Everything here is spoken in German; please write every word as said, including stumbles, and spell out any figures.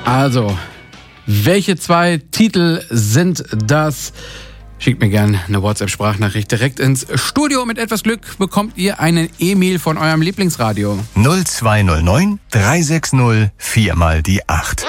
Also, welche zwei Titel sind das? Schickt mir gerne eine WhatsApp-Sprachnachricht direkt ins Studio. Mit etwas Glück bekommt ihr einen E-Mail von eurem Lieblingsradio. null zwei null neun drei sechs null vier mal die acht.